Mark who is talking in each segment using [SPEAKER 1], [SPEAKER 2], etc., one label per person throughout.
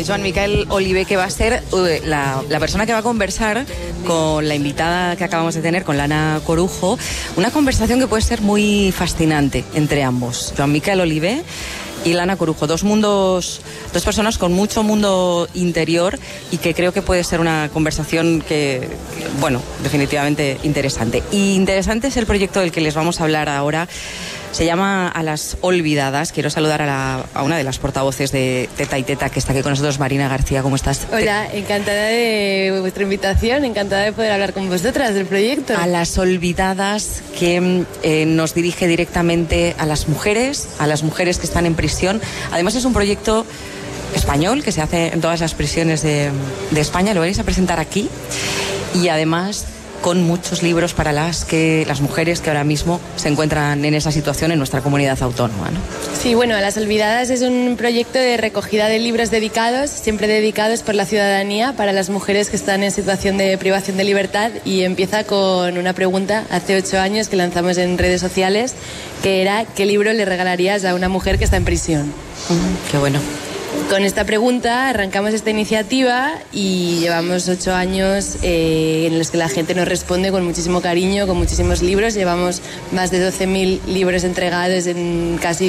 [SPEAKER 1] Joan Miquel Olivé, que va a ser la persona que va a conversar con la invitada que acabamos de tener, con Lana Corujo. Una conversación que puede ser muy fascinante entre ambos. Joan Miquel Olivé y Lana Corujo, dos personas con mucho mundo interior y que creo que puede ser una conversación que, bueno, definitivamente interesante. Y interesante es el proyecto del que les vamos a hablar ahora. Se llama A las Olvidadas. Quiero saludar a una de las portavoces de Teta y Teta, que está aquí con nosotros, Marina García. ¿Cómo estás?
[SPEAKER 2] Hola, encantada de vuestra invitación, encantada de poder hablar con vosotras del proyecto.
[SPEAKER 1] A las Olvidadas, que nos dirige directamente a las mujeres que están en prisión. Además es un proyecto español que se hace en todas las prisiones de España. Lo vais a presentar aquí y además con muchos libros para las mujeres que ahora mismo se encuentran en esa situación en nuestra comunidad autónoma, ¿no?
[SPEAKER 2] Sí, bueno, A las Olvidadas es un proyecto de recogida de libros dedicados, siempre dedicados por la ciudadanía, para las mujeres que están en situación de privación de libertad, y empieza con una pregunta hace 8 años que lanzamos en redes sociales, que era: ¿qué libro le regalarías a una mujer que está en prisión?
[SPEAKER 1] Qué bueno.
[SPEAKER 2] Con esta pregunta arrancamos esta iniciativa y llevamos 8 años en los que la gente nos responde con muchísimo cariño, con muchísimos libros. Llevamos más de 12.000 libros entregados en casi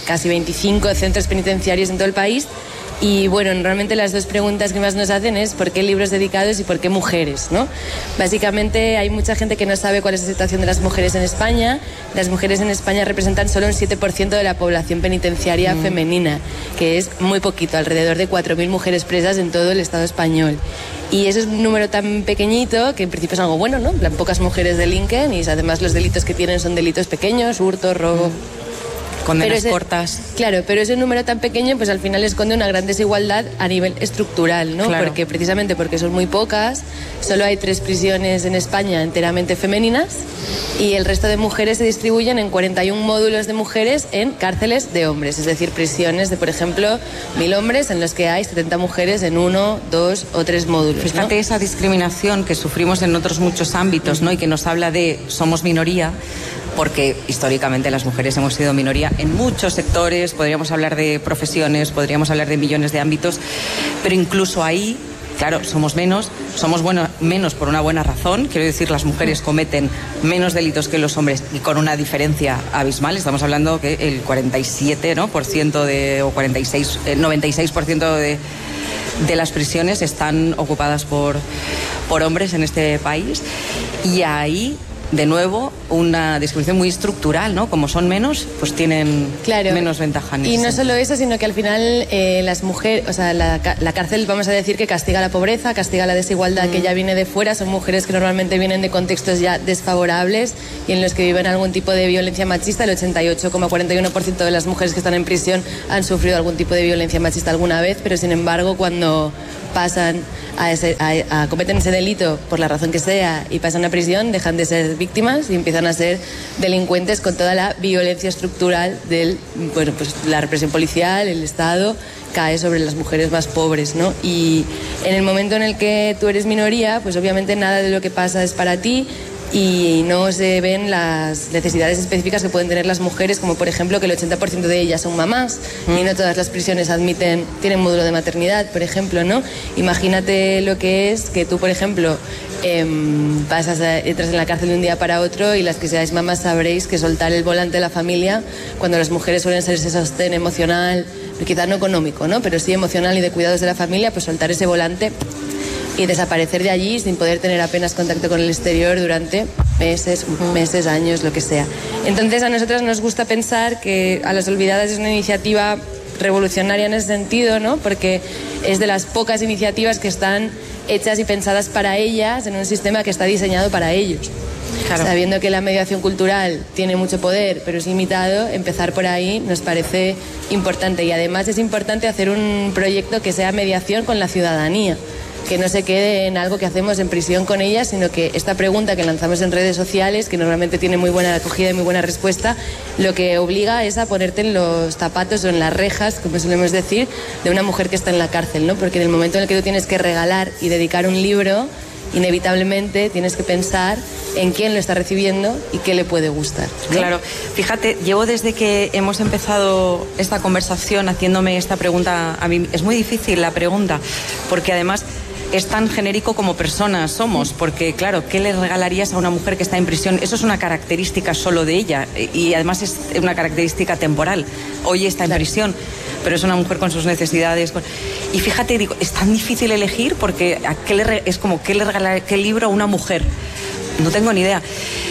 [SPEAKER 2] 25 centros penitenciarios en todo el país. Y bueno, realmente las dos preguntas que más nos hacen es ¿por qué libros dedicados y por qué mujeres?, ¿no? Básicamente hay mucha gente que no sabe cuál es la situación de las mujeres en España. Las mujeres en España representan solo un 7% de la población penitenciaria femenina, que es muy poquito, alrededor de 4.000 mujeres presas en todo el Estado español. Y ese es un número tan pequeñito que en principio es algo bueno, ¿no? Pocas mujeres delinquen y además los delitos que tienen son delitos pequeños, hurto, robo.
[SPEAKER 1] Condenas cortas.
[SPEAKER 2] Claro, pero ese número tan pequeño pues al final esconde una gran desigualdad a nivel estructural, ¿no?
[SPEAKER 1] Claro.
[SPEAKER 2] Porque son muy pocas, solo hay 3 prisiones en España enteramente femeninas y el resto de mujeres se distribuyen en 41 módulos de mujeres en cárceles de hombres, es decir, prisiones de, por ejemplo, 1.000 hombres en los que hay 70 mujeres en 1, 2 o 3 módulos.
[SPEAKER 1] Fíjate, ¿no? Esa discriminación que sufrimos en otros muchos ámbitos, ¿no? Y que nos habla de somos minoría, porque históricamente las mujeres hemos sido minoría en muchos sectores, podríamos hablar de profesiones, podríamos hablar de millones de ámbitos, pero incluso ahí, claro, somos menos por una buena razón. Quiero decir, las mujeres cometen menos delitos que los hombres y con una diferencia abismal. Estamos hablando que el 47%, ¿no? o 46, 96% de las prisiones están ocupadas por hombres en este país, y ahí de nuevo una discriminación muy estructural, ¿no? Como son menos, pues tienen menos ventaja.
[SPEAKER 2] Y no solo eso, sino que al final las mujeres, o sea, la cárcel, vamos a decir que castiga la pobreza, castiga la desigualdad que ya viene de fuera. Son mujeres que normalmente vienen de contextos ya desfavorables y en los que viven algún tipo de violencia machista. El 88,41% de las mujeres que están en prisión han sufrido algún tipo de violencia machista alguna vez, pero sin embargo cuando pasan cometen ese delito por la razón que sea y pasan a prisión, dejan de ser víctimas y empiezan a ser delincuentes con toda la violencia estructural la represión policial, el Estado cae sobre las mujeres más pobres, ¿no? Y en el momento en el que tú eres minoría, pues obviamente nada de lo que pasa es para ti y no se ven las necesidades específicas que pueden tener las mujeres, como por ejemplo que el 80% de ellas son mamás y no todas las prisiones tienen módulo de maternidad, por ejemplo, ¿no? Imagínate lo que es que tú, por ejemplo, entras en la cárcel de un día para otro y las que seáis mamás sabréis que soltar el volante de la familia, cuando las mujeres suelen ser ese sostén emocional, quizás no económico, ¿no? Pero sí emocional y de cuidados de la familia, pues soltar ese volante y desaparecer de allí sin poder tener apenas contacto con el exterior durante meses, años, lo que sea. Entonces a nosotras nos gusta pensar que A las Olvidadas es una iniciativa revolucionaria en ese sentido, ¿no? Porque es de las pocas iniciativas que están hechas y pensadas para ellas en un sistema que está diseñado para ellos. Claro. Sabiendo que la mediación cultural tiene mucho poder, pero es limitado, empezar por ahí nos parece importante. Y además es importante hacer un proyecto que sea mediación con la ciudadanía, que no se quede en algo que hacemos en prisión con ellas, sino que esta pregunta que lanzamos en redes sociales, que normalmente tiene muy buena acogida y muy buena respuesta, lo que obliga es a ponerte en los zapatos o en las rejas, como solemos decir, de una mujer que está en la cárcel, ¿no? Porque en el momento en el que tú tienes que regalar y dedicar un libro, inevitablemente tienes que pensar en quién lo está recibiendo y qué le puede gustar, ¿no?
[SPEAKER 1] Claro, fíjate, llevo desde que hemos empezado esta conversación haciéndome esta pregunta. A mí es muy difícil la pregunta, porque además es tan genérico como personas somos, porque claro, ¿qué le regalarías a una mujer que está en prisión? Eso es una característica solo de ella, y además es una característica temporal. Hoy está en prisión, pero es una mujer con sus necesidades. Y fíjate, digo, es tan difícil elegir, porque es como, ¿qué le regalaría, qué libro a una mujer? No tengo ni idea.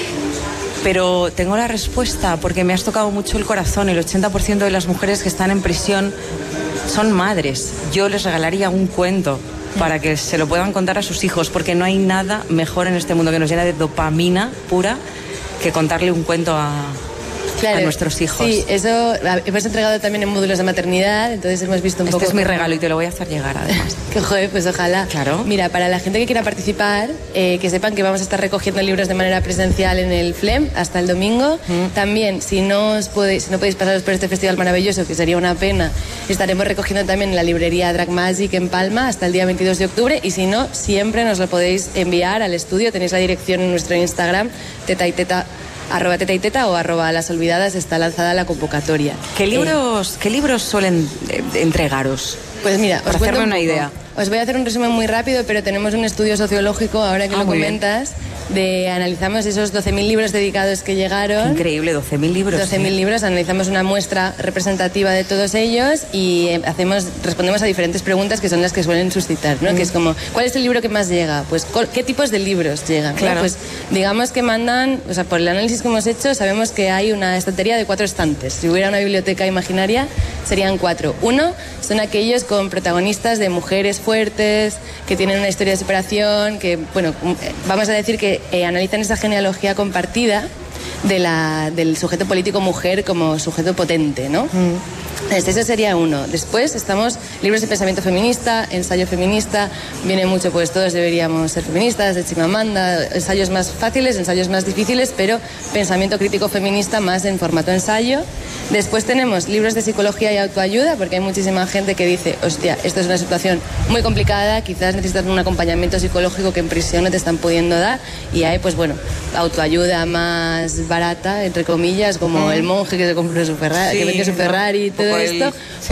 [SPEAKER 1] Pero tengo la respuesta, porque me has tocado mucho el corazón. El 80% de las mujeres que están en prisión son madres. Yo les regalaría un cuento para que se lo puedan contar a sus hijos, porque no hay nada mejor en este mundo que nos llena de dopamina pura que contarle un cuento a nuestros hijos.
[SPEAKER 2] Sí, eso hemos entregado también en módulos de maternidad, entonces hemos visto un poco...
[SPEAKER 1] Este es mi regalo y te lo voy a hacer llegar, además.
[SPEAKER 2] Que joder, pues ojalá.
[SPEAKER 1] Claro.
[SPEAKER 2] Mira, para la gente que quiera participar, que sepan que vamos a estar recogiendo libros de manera presencial en el FLEM hasta el domingo. También, si no podéis pasaros por este festival maravilloso, que sería una pena, estaremos recogiendo también en la librería Drag Magic en Palma hasta el día 22 de octubre, y si no, siempre nos lo podéis enviar al estudio. Tenéis la dirección en nuestro Instagram, @teta y teta o @lasolvidadas, está lanzada la convocatoria.
[SPEAKER 1] ¿Qué libros suelen entregaros?
[SPEAKER 2] Pues mira,
[SPEAKER 1] para hacerme una idea.
[SPEAKER 2] Os voy a hacer un resumen muy rápido, pero tenemos un estudio sociológico, ahora que lo comentas, analizamos esos 12.000 libros dedicados que llegaron.
[SPEAKER 1] Qué increíble, 12.000 libros.
[SPEAKER 2] 12.000 libros, analizamos una muestra representativa de todos ellos y respondemos a diferentes preguntas que son las que suelen suscitar, ¿no? Que es como, ¿cuál es el libro que más llega? Pues, ¿qué tipos de libros llegan?
[SPEAKER 1] Claro.
[SPEAKER 2] ¿No? Pues digamos que mandan, o sea, por el análisis que hemos hecho, sabemos que hay una estantería de 4 estantes. Si hubiera una biblioteca imaginaria, serían 4. Uno, son aquellos con protagonistas de mujeres fuertes, que tienen una historia de superación, que, bueno, vamos a decir que analizan esa genealogía compartida del sujeto político mujer como sujeto potente, ¿no? Ese sería uno. Después estamos libros de pensamiento feminista, ensayo feminista, viene mucho pues Todos deberíamos ser feministas, de Chimamanda, ensayos más fáciles, ensayos más difíciles, pero pensamiento crítico feminista más en formato ensayo. Después tenemos libros de psicología y autoayuda, porque hay muchísima gente que dice, hostia, esto es una situación muy complicada, quizás necesitas un acompañamiento psicológico que en prisión no te están pudiendo dar, y hay, pues bueno, autoayuda más barata, entre comillas, como el monje que se compró su Ferrari, que vendió su Ferrari y todo esto,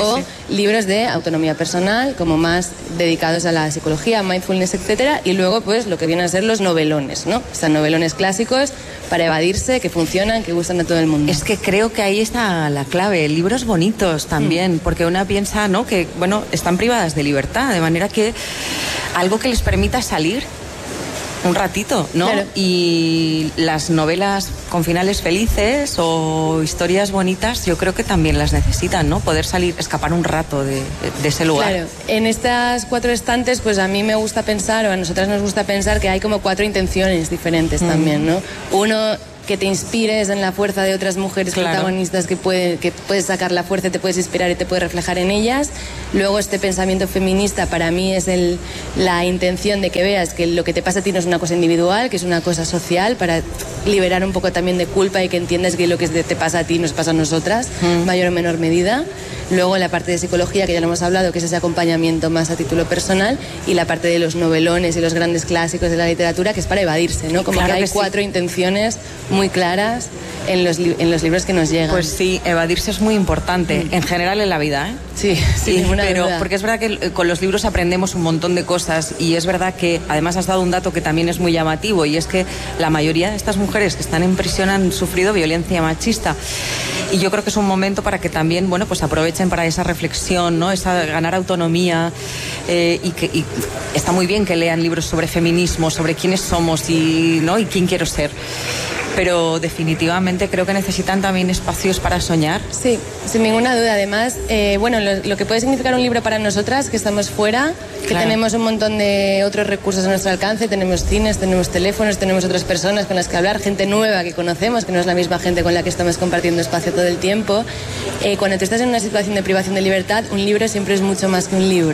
[SPEAKER 2] libros de autonomía personal, como más dedicados a la psicología, mindfulness, etcétera, y luego pues lo que vienen a ser los novelones, ¿no? O sea, novelones clásicos para evadirse, que funcionan, que gustan a todo el mundo.
[SPEAKER 1] Es que creo que ahí está la clave, libros bonitos también, porque una piensa, ¿no?, que, bueno, están privadas de libertad, de manera que algo que les permita salir un ratito, ¿no?
[SPEAKER 2] Claro.
[SPEAKER 1] Y las novelas con finales felices o historias bonitas, yo creo que también las necesitan, ¿no? Poder salir, escapar un rato de ese lugar.
[SPEAKER 2] Claro, en estas 4 estantes, pues a mí me gusta pensar, o a nosotras nos gusta pensar que hay como 4 intenciones diferentes también, ¿no? Uno, que te inspires en la fuerza de otras mujeres protagonistas que puedes sacar la fuerza, te puedes inspirar y te puedes reflejar en ellas. Luego este pensamiento feminista para mí es la intención de que veas que lo que te pasa a ti no es una cosa individual, que es una cosa social, para liberar un poco también de culpa y que entiendas que lo que te pasa a ti nos pasa a nosotras, mayor o menor medida. Luego la parte de psicología, que ya lo hemos hablado, que es ese acompañamiento más a título personal, y la parte de los novelones y los grandes clásicos de la literatura, que es para evadirse, ¿no? Como que hay 4 intenciones muy claras en los libros que nos llegan.
[SPEAKER 1] Pues sí, evadirse es muy importante, en general en la vida, ¿eh?
[SPEAKER 2] Sí, sin ninguna duda.
[SPEAKER 1] Porque es verdad que con los libros aprendemos un montón de cosas, y es verdad que además has dado un dato que también es muy llamativo, y es que la mayoría de estas mujeres que están en prisión han sufrido violencia machista, y yo creo que es un momento para que también, bueno, pues aprovechen para esa reflexión, ¿no? Esa ganar autonomía, y está muy bien que lean libros sobre feminismo, sobre quiénes somos y quién quiero ser. Pero definitivamente creo que necesitan también espacios para soñar.
[SPEAKER 2] Sí, sin ninguna duda. Además, bueno, lo que puede significar un libro para nosotras, que estamos fuera, que tenemos un montón de otros recursos a nuestro alcance, tenemos cines, tenemos teléfonos, tenemos otras personas con las que hablar, gente nueva que conocemos, que no es la misma gente con la que estamos compartiendo espacio todo el tiempo. Cuando tú estás en una situación de privación de libertad, un libro siempre es mucho más que un libro.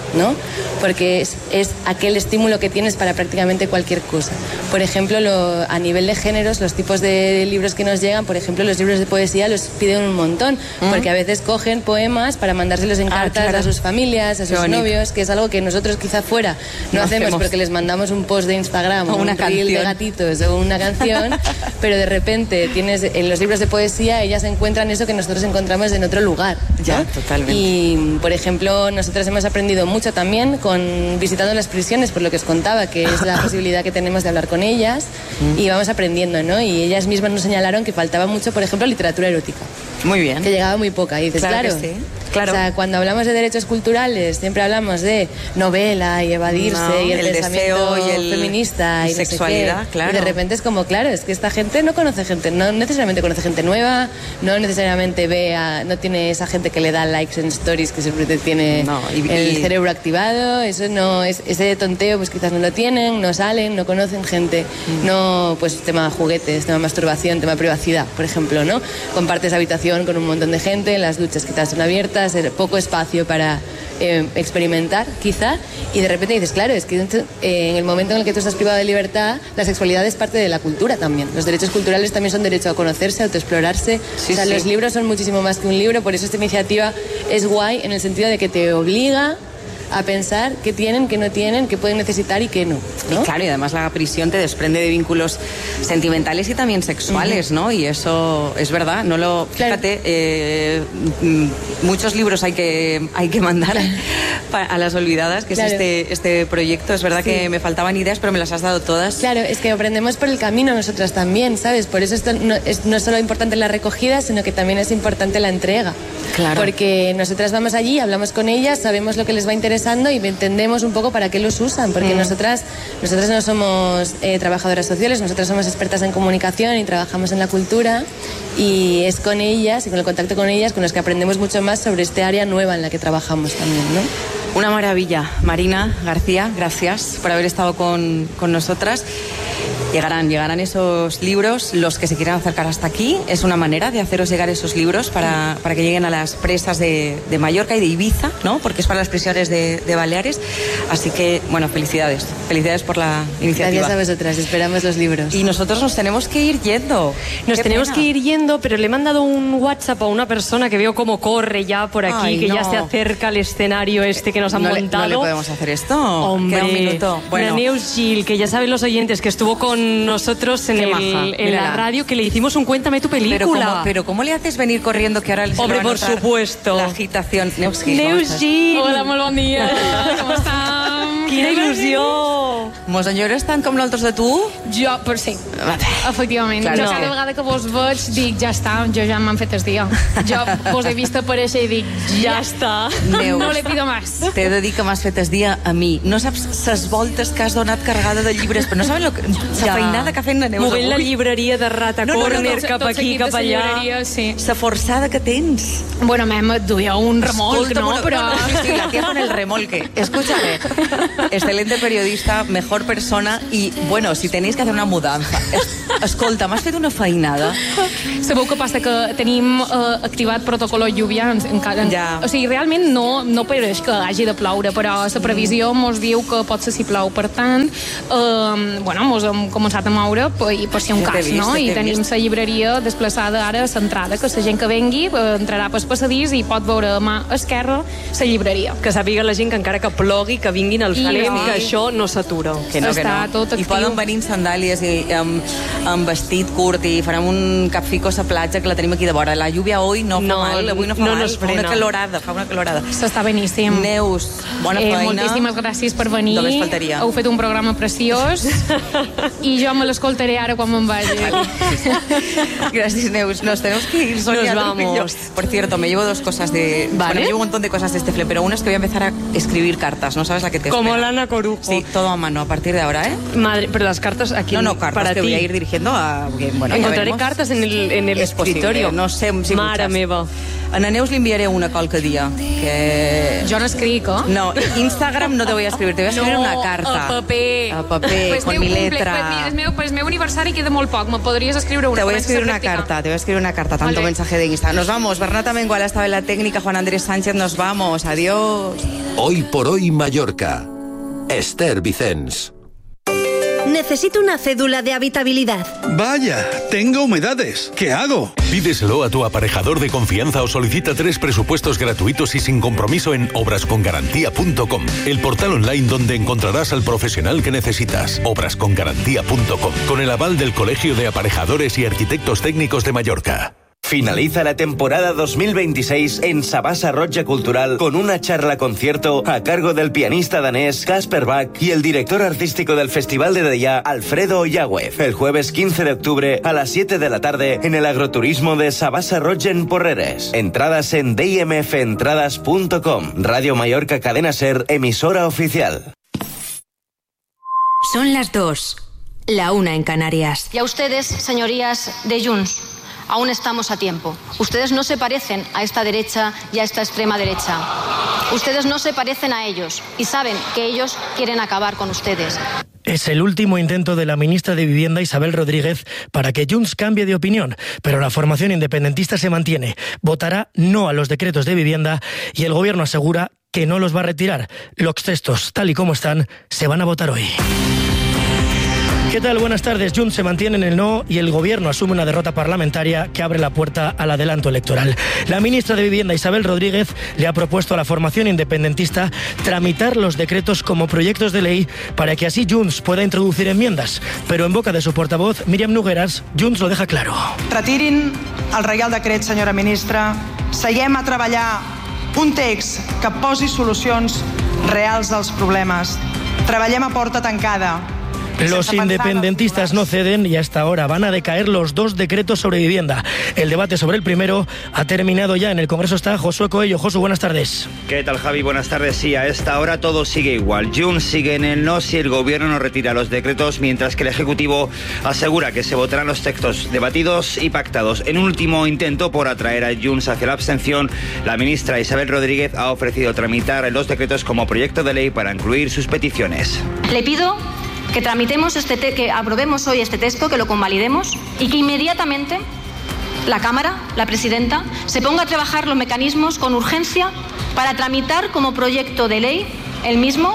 [SPEAKER 2] ¿no? Porque es aquel estímulo que tienes para prácticamente cualquier cosa. Por ejemplo, a nivel de géneros, los tipos de libros que nos llegan, por ejemplo, los libros de poesía los piden un montón, porque a veces cogen poemas para mandárselos en cartas a sus familias, a sus novios, que es algo que nosotros quizá fuera no hacemos porque les mandamos un post de Instagram o un reel de gatitos o una canción, pero de repente tienes en los libros de poesía, ellas encuentran eso que nosotros encontramos en otro lugar, ¿no?
[SPEAKER 1] Ya, totalmente.
[SPEAKER 2] Y, por ejemplo, nosotros hemos aprendido mucho también visitando las prisiones, por lo que os contaba, que es la posibilidad que tenemos de hablar con ellas, y vamos aprendiendo, ¿no? Y ellas mismas nos señalaron que faltaba mucho, por ejemplo, literatura erótica.
[SPEAKER 1] Muy bien.
[SPEAKER 2] Que llegaba muy poca. Y dices, claro.
[SPEAKER 1] Sí. Claro.
[SPEAKER 2] O sea, cuando hablamos de derechos culturales, siempre hablamos de novela y evadirse y el pensamiento
[SPEAKER 1] deseo y el
[SPEAKER 2] feminista y
[SPEAKER 1] sexualidad,
[SPEAKER 2] no sé qué.
[SPEAKER 1] claro.
[SPEAKER 2] Y de repente es como, claro, es que esta gente no conoce gente, no necesariamente conoce gente nueva, no necesariamente no tiene esa gente que le da likes en stories que siempre tiene el cerebro activado, eso no es, ese tonteo pues quizás no lo tienen, no salen, no conocen gente, no, pues tema juguetes, tema masturbación, tema privacidad, por ejemplo, ¿no? Compartes habitación con un montón de gente, las duchas quizás son abiertas, poco espacio para experimentar, quizá, y de repente dices, claro, es que en el momento en el que tú estás privado de libertad, la sexualidad es parte de la cultura también. Los derechos culturales también son derecho a conocerse, a autoexplorarse. Los libros son muchísimo más que un libro, por eso esta iniciativa es guay en el sentido de que te obliga a pensar qué tienen, qué no tienen, qué pueden necesitar y qué no, ¿no?
[SPEAKER 1] Y claro, y además la prisión te desprende de vínculos sentimentales y también sexuales, ¿no? Y eso es verdad, no lo...
[SPEAKER 2] Claro.
[SPEAKER 1] Fíjate, muchos libros hay que mandar a las olvidadas, que
[SPEAKER 2] claro.
[SPEAKER 1] es este proyecto. Es verdad que me faltaban ideas, pero me las has dado todas.
[SPEAKER 2] Claro, es que aprendemos por el camino nosotras también, ¿sabes? Por eso esto no es solo importante la recogida, sino que también es importante la entrega.
[SPEAKER 1] Claro.
[SPEAKER 2] Porque nosotras vamos allí, hablamos con ellas, sabemos lo que les va interesando y entendemos un poco para qué los usan, porque nosotras no somos trabajadoras sociales, nosotras somos expertas en comunicación y trabajamos en la cultura, y es con ellas y con el contacto con ellas con los que aprendemos mucho más sobre este área nueva en la que trabajamos también, ¿no?
[SPEAKER 1] Una maravilla. Marina García, gracias por haber estado con nosotras. Llegarán esos libros, los que se quieran acercar hasta aquí. Es una manera de haceros llegar esos libros para que lleguen a las presas de Mallorca y de Ibiza, ¿no? Porque es para las prisiones de Baleares. Así que, bueno, felicidades. Felicidades por la iniciativa.
[SPEAKER 2] Gracias a vosotras, esperamos los libros.
[SPEAKER 1] Y nosotros nos tenemos que ir yendo.
[SPEAKER 3] Nos tenemos que ir yendo, pero le he mandado un WhatsApp a una persona que veo cómo corre ya por aquí,
[SPEAKER 1] Ay,
[SPEAKER 3] ya se acerca al escenario que nos han montado.
[SPEAKER 1] ¿No le podemos hacer esto?
[SPEAKER 3] Hombre,
[SPEAKER 1] queda un minuto. Bueno.
[SPEAKER 3] Neus Gil, que ya saben los oyentes, que estuvo con nosotros en la radio, que le hicimos un Cuéntame tu película.
[SPEAKER 1] Pero ¿cómo le haces venir corriendo que ahora le
[SPEAKER 3] Hombre, por supuesto.
[SPEAKER 1] La agitación. Neus Gil.
[SPEAKER 3] Neus Gil.
[SPEAKER 4] Hola, molt bon dia. Com estan?
[SPEAKER 3] Quina il·lusió.
[SPEAKER 1] Mos enyores tant com nosaltres de tu?
[SPEAKER 4] Jo, per sí. Efectivament.
[SPEAKER 1] Claro.
[SPEAKER 4] Jo cada vegada que vos veig dic, ja està, jo ja m'han fet el dia. Jo vos he vist aparèixer i dic, ja està.
[SPEAKER 1] Neus,
[SPEAKER 4] No le pido más.
[SPEAKER 1] t'he de dir que m'has fet el dia a mi. No saps ses voltes que has donat carregada de llibres, però no saben la feinada que ha fet la Neus
[SPEAKER 3] Movent la
[SPEAKER 1] avui.
[SPEAKER 3] llibreria de Rata Corner cap
[SPEAKER 4] Tot
[SPEAKER 3] aquí,
[SPEAKER 4] seguit de
[SPEAKER 3] cap allà.
[SPEAKER 4] llibreria, sí.
[SPEAKER 1] La forçada que tens.
[SPEAKER 4] Bueno, et duia un remolc,
[SPEAKER 1] Escolta,
[SPEAKER 4] no?
[SPEAKER 1] bueno,
[SPEAKER 4] Però...
[SPEAKER 1] sí, la tía con el remolque. Escúchame. Excelente periodista, mejor persona y, bueno, si tenéis que hacer una mudanza. Escolta, m'has fet una feinada.
[SPEAKER 4] Sabeu que passa que tenim activat protocolo lluvia encara.
[SPEAKER 1] Ja.
[SPEAKER 4] O sigui, realment no pareix que hagi de ploure, però la previsió mos diu que pot ser si plou. Per tant, mos hem començat a moure per si un cas, no? I tenim la llibreria desplaçada ara a l'entrada, que la gent que vengui entrarà pel passadís i pot veure a mà esquerra la llibreria.
[SPEAKER 3] Que sàpiga la gent que encara que plogui, que vinguin al Salem, que això no s'atura.
[SPEAKER 1] Que no,
[SPEAKER 4] Està tot
[SPEAKER 1] I
[SPEAKER 4] actiu.
[SPEAKER 1] poden venir en sandàlies i amb vestit curt i farem un capfico a la platja que la tenim aquí de vora. La lluvia avui no fa mal, avui no fa mal. Fa una calorada.
[SPEAKER 4] S'està beníssim.
[SPEAKER 1] Neus, bona feina.
[SPEAKER 4] Moltíssimes gràcies per venir.
[SPEAKER 1] Només faltaria.
[SPEAKER 4] Heu fet un programa preciós i jo me l'escoltaré ara quan me'n vagi.
[SPEAKER 1] Gracias, Neus. Nos tenemos que ir, Sonia.
[SPEAKER 3] Nos vamos.
[SPEAKER 1] Por cierto, me llevo dos cosas
[SPEAKER 3] ¿Vale?
[SPEAKER 1] Bueno, me llevo un montón de cosas de este fle, pero una es que voy a empezar a escribir cartas, ¿no sabes la que te
[SPEAKER 3] Como
[SPEAKER 1] espera?
[SPEAKER 3] Lana Corujo.
[SPEAKER 1] Sí, todo a mano a partir partir de ahora, ¿eh?
[SPEAKER 3] Madre, pero las cartas aquí.
[SPEAKER 1] No, cartas
[SPEAKER 3] para
[SPEAKER 1] que
[SPEAKER 3] ti.
[SPEAKER 1] voy a ir dirigiendo a... Bueno,
[SPEAKER 3] encontraré cartas en el escritorio.
[SPEAKER 1] No sé si
[SPEAKER 3] Mare meva.
[SPEAKER 1] A la Neus le enviaré una qualque día. Que...
[SPEAKER 4] Jo no escric,
[SPEAKER 1] No, Instagram no te voy a escribir, te voy a escribir una carta.
[SPEAKER 4] A paper.
[SPEAKER 1] A paper,
[SPEAKER 4] pues
[SPEAKER 1] con mi letra.
[SPEAKER 4] Pues meu aniversari queda molt poc, me podries escriure una.
[SPEAKER 1] Te voy a escribir una carta, tanto
[SPEAKER 4] vale.
[SPEAKER 1] mensaje de Instagram. Nos vamos, Bernat Amengual estaba en la técnica, Juan Andrés Sánchez, nos vamos, adiós.
[SPEAKER 5] Hoy por hoy Mallorca. Esther Vicens.
[SPEAKER 6] Necesito una cédula de habitabilidad.
[SPEAKER 7] Vaya, tengo humedades. ¿Qué hago?
[SPEAKER 8] Pídeselo a tu aparejador de confianza o solicita 3 presupuestos gratuitos y sin compromiso en obrascongarantía.com, el portal online donde encontrarás al profesional que necesitas. Obrascongarantía.com, con el aval del Colegio de Aparejadores y Arquitectos Técnicos de Mallorca.
[SPEAKER 9] Finaliza la temporada 2026 en Sabasa Roja Cultural con una charla concierto a cargo del pianista danés Kasper Bach y el director artístico del Festival de Deià, Alfredo Yagüez, el jueves 15 de octubre a las 7 de la tarde en el agroturismo de Sabasa Roja en Porreres. Entradas en dimfentradas.com. Radio Mallorca Cadena Ser, emisora oficial.
[SPEAKER 6] Son las 2, la 1 en Canarias.
[SPEAKER 10] Y a ustedes, señorías de Junts, aún estamos a tiempo. Ustedes no se parecen a esta derecha y a esta extrema derecha. Ustedes no se parecen a ellos y saben que ellos quieren acabar con ustedes.
[SPEAKER 11] Es el último intento de la ministra de Vivienda, Isabel Rodríguez, para que Junts cambie de opinión, pero la formación independentista se mantiene. Votará no a los decretos de vivienda y el gobierno asegura que no los va a retirar. Los textos, tal y como están, se van a votar hoy. ¿Qué tal? Buenas tardes. Junts se mantiene en el no y el gobierno asume una derrota parlamentaria que abre la puerta al adelanto electoral. La ministra de Vivienda, Isabel Rodríguez, le ha propuesto a la formación independentista tramitar los decretos como proyectos de ley para que así Junts pueda introducir enmiendas. Pero en boca de su portavoz, Míriam Nogueras, Junts lo deja claro.
[SPEAKER 12] Retirin el Reial Decret, senyora ministra. Seguem a treballar un text que posi solucions reals als problemes. Treballem a porta tancada.
[SPEAKER 11] Los independentistas no ceden y hasta ahora van a decaer los 2 decretos sobre vivienda. El debate sobre el primero ha terminado ya. En el Congreso está Josué Coello. Josu, buenas tardes.
[SPEAKER 13] ¿Qué tal, Javi? Buenas tardes. Sí, a esta hora todo sigue igual. Junts sigue en el no si el gobierno no retira los decretos, mientras que el Ejecutivo asegura que se votarán los textos debatidos y pactados. En un último intento por atraer a Junts hacia la abstención, la ministra Isabel Rodríguez ha ofrecido tramitar los decretos como proyecto de ley para incluir sus peticiones.
[SPEAKER 10] Le pido que tramitemos que aprobemos hoy este texto, que lo convalidemos y que inmediatamente la Cámara, la presidenta, se ponga a trabajar los mecanismos con urgencia para tramitar como proyecto de ley el mismo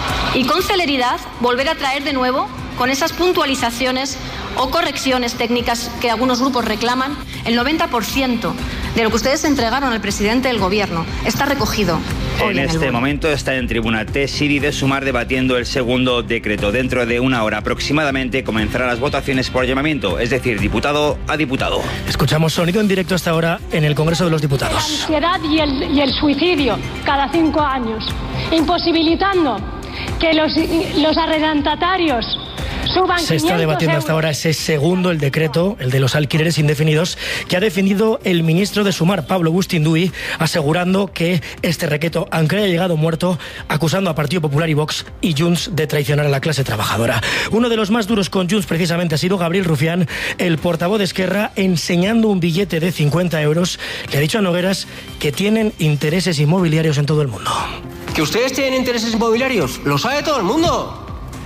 [SPEAKER 10] y con celeridad volver a traer de nuevo con esas puntualizaciones o correcciones técnicas que algunos grupos reclaman. El 90% de lo que ustedes entregaron al presidente del gobierno está recogido.
[SPEAKER 13] En este momento está en tribuna Siri de Sumar debatiendo el segundo decreto. Dentro de una hora aproximadamente comenzarán las votaciones por llamamiento, es decir, diputado a diputado.
[SPEAKER 11] Escuchamos sonido en directo hasta ahora en el Congreso de los Diputados.
[SPEAKER 14] La ansiedad y el suicidio cada 5 años, imposibilitando que los arrendatarios suban.
[SPEAKER 11] Se está debatiendo hasta ahora ese segundo, el decreto, el de los alquileres indefinidos, que ha defendido el ministro de Sumar, Pablo Bustinduy, asegurando que este decreto, aunque haya llegado muerto, acusando a Partido Popular y Vox y Junts de traicionar a la clase trabajadora. Uno de los más duros con Junts precisamente ha sido Gabriel Rufián, el portavoz de Esquerra, enseñando un billete de 50 euros. Le ha dicho a Nogueras que tienen intereses inmobiliarios en todo el mundo.
[SPEAKER 15] ¿Que ustedes tienen intereses inmobiliarios? Lo sabe todo el mundo.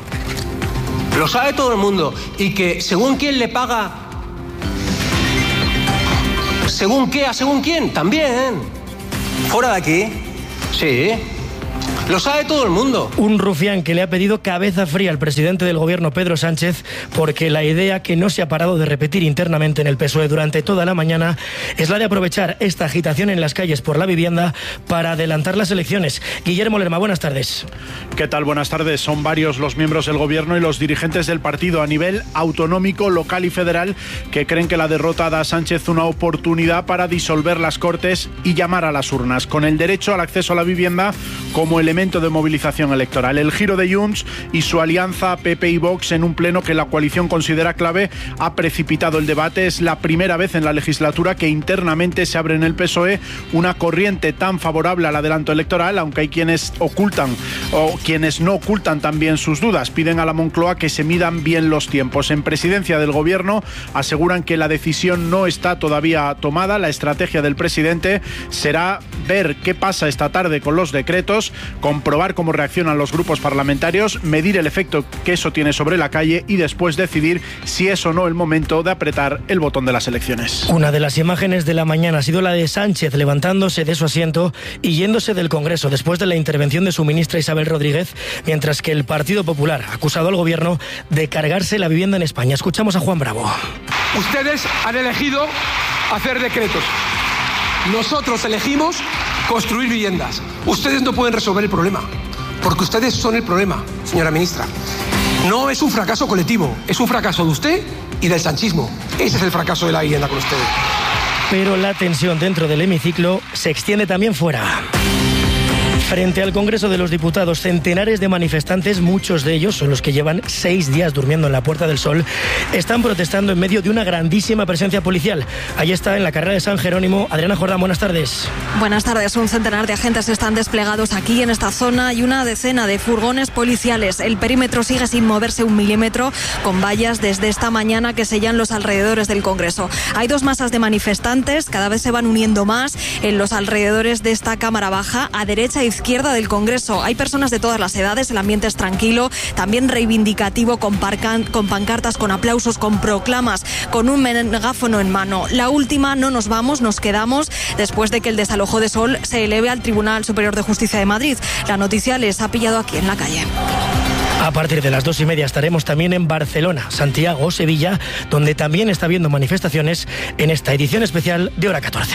[SPEAKER 15] Lo sabe todo el mundo. Y que según quién le paga, según qué, a según quién, también. Fuera de aquí. Sí. Lo sabe todo el mundo.
[SPEAKER 11] Un rufián que le ha pedido cabeza fría al presidente del gobierno, Pedro Sánchez, porque la idea que no se ha parado de repetir internamente en el PSOE durante toda la mañana es la de aprovechar esta agitación en las calles por la vivienda para adelantar las elecciones. Guillermo Lerma, buenas tardes.
[SPEAKER 16] ¿Qué tal? Buenas tardes. Son varios los miembros del gobierno y los dirigentes del partido a nivel autonómico, local y federal que creen que la derrota da a Sánchez una oportunidad para disolver las Cortes y llamar a las urnas. Con el derecho al acceso a la vivienda como elemento de movilización electoral. El giro de Junts y su alianza PP y Vox en un pleno que la coalición considera clave ha precipitado el debate. Es la primera vez en la legislatura que internamente se abre en el PSOE una corriente tan favorable al adelanto electoral, aunque hay quienes ocultan o quienes no ocultan también sus dudas. Piden a la Moncloa que se midan bien los tiempos. En presidencia del gobierno aseguran que la decisión no está todavía tomada. La estrategia del presidente será ver qué pasa esta tarde con los decretos, comprobar cómo reaccionan los grupos parlamentarios, medir el efecto que eso tiene sobre la calle y después decidir si es o no el momento de apretar el botón de las elecciones.
[SPEAKER 11] Una de las imágenes de la mañana ha sido la de Sánchez levantándose de su asiento y yéndose del Congreso después de la intervención de su ministra Isabel Rodríguez, mientras que el Partido Popular ha acusado al gobierno de cargarse la vivienda en España. Escuchamos a Juan Bravo.
[SPEAKER 17] Ustedes han elegido hacer decretos. Nosotros elegimos construir viviendas. Ustedes no pueden resolver el problema, porque ustedes son el problema, señora ministra. No es un fracaso colectivo, es un fracaso de usted y del sanchismo. Ese es el fracaso de la vivienda con ustedes.
[SPEAKER 11] Pero la tensión dentro del hemiciclo se extiende también fuera. Frente al Congreso de los Diputados, centenares de manifestantes, muchos de ellos son los que llevan 6 días durmiendo en la Puerta del Sol, están protestando en medio de una grandísima presencia policial. Ahí está, en la carrera de San Jerónimo. Adriana Jordán, buenas tardes.
[SPEAKER 18] Buenas tardes. Un centenar de agentes están desplegados aquí en esta zona y una decena de furgones policiales. El perímetro sigue sin moverse un milímetro, con vallas desde esta mañana que sellan los alrededores del Congreso. Hay 2 masas de manifestantes, cada vez se van uniendo más en los alrededores de esta Cámara Baja, a derecha e izquierda del Congreso. Hay personas de todas las edades, el ambiente es tranquilo, también reivindicativo, con pancartas, con aplausos, con proclamas, con un megáfono en mano. La última, no nos vamos, nos quedamos, después de que el desalojo de Sol se eleve al Tribunal Superior de Justicia de Madrid. La noticia les ha pillado aquí en la calle.
[SPEAKER 11] A partir de las 2:30 estaremos también en Barcelona, Santiago o Sevilla, donde también está habiendo manifestaciones en esta edición especial de Hora 14.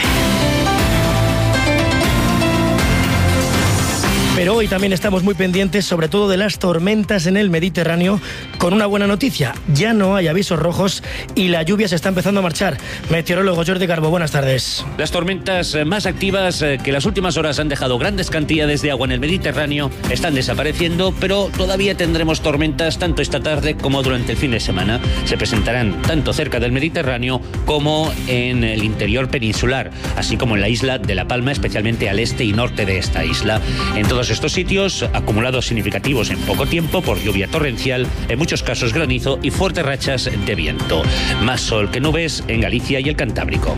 [SPEAKER 11] Pero hoy también estamos muy pendientes, sobre todo de las tormentas en el Mediterráneo, con una buena noticia. Ya no hay avisos rojos y la lluvia se está empezando a marchar. Meteorólogo Jordi Garbo, buenas tardes.
[SPEAKER 19] Las tormentas más activas que las últimas horas han dejado grandes cantidades de agua en el Mediterráneo están desapareciendo, pero todavía tendremos tormentas tanto esta tarde como durante el fin de semana. Se presentarán tanto cerca del Mediterráneo como en el interior peninsular, así como en la isla de La Palma, especialmente al este y norte de esta isla. En todos estos sitios, acumulados significativos en poco tiempo por lluvia torrencial, en muchos casos granizo y fuertes rachas de viento. Más sol que nubes en Galicia y el Cantábrico.